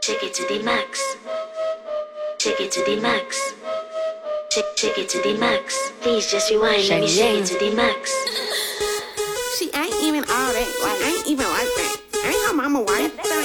Take it to the max. Take it to the max. Take it to the max. Please just rewind. Let me shake it to the max. She ain't even all that. Like, I ain't even like that. Ain't her mama white.